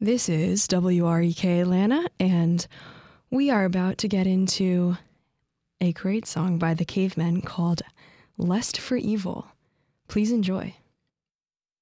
This is WREK Atlanta, and we are about to get into a great song by the Cavemen called Lust for Evil. Please enjoy.